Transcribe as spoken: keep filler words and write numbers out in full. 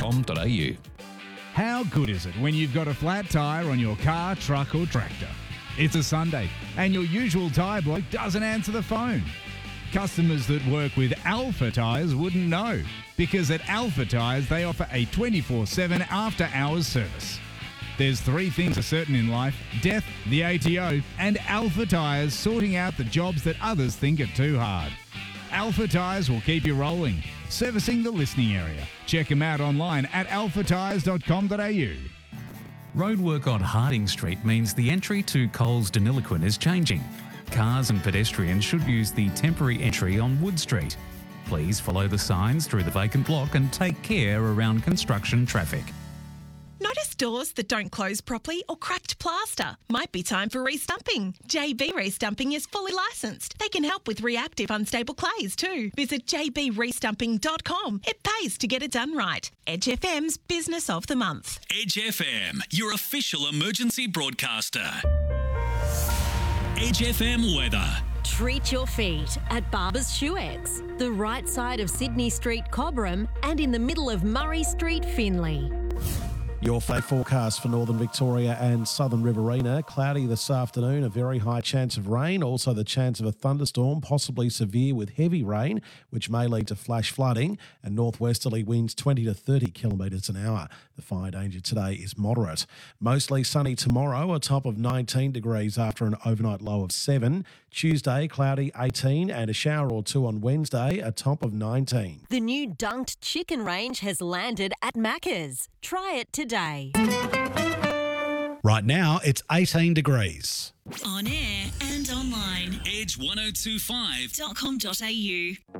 com dot a u. How good is it when you've got a flat tyre on your car, truck or tractor? It's a Sunday and your usual tyre bloke doesn't answer the phone. Customers that work with Alpha Tyres wouldn't know, because at Alpha Tyres they offer a twenty-four seven after-hours service. There's three things are certain in life: death, the A T O, and Alpha Tyres sorting out the jobs that others think are too hard. Alpha Tyres will keep you rolling, servicing the listening area. Check them out online at alpha tyres dot com dot a u. Roadwork on Harding Street means the entry to Coles Deniliquin is changing. Cars and pedestrians should use the temporary entry on Wood Street. Please follow the signs through the vacant block and take care around construction traffic. Notice doors that don't close properly or cracked plaster? Might be time for restumping. J B Restumping is fully licensed. They can help with reactive unstable clays too. Visit j b restumping dot com. It pays to get it done right. Edge F M's Business of the Month. Edge F M, your official emergency broadcaster. Edge F M weather. Treat your feet at Barber's Shoe X, the right side of Sydney Street, Cobram, and in the middle of Murray Street, Finley. Your fate forecast for northern Victoria and southern Riverina. Cloudy this afternoon, a very high chance of rain. Also the chance of a thunderstorm, possibly severe with heavy rain, which may lead to flash flooding, and northwesterly winds twenty to thirty kilometres an hour. The fire danger today is moderate. Mostly sunny tomorrow, a top of nineteen degrees after an overnight low of seven. Tuesday, cloudy eighteen, and a shower or two on Wednesday, a top of nineteen. The new dunked chicken range has landed at Macca's. Try it today. Right now, it's eighteen degrees. On air and online. Edge ten twenty-five dot com dot a u.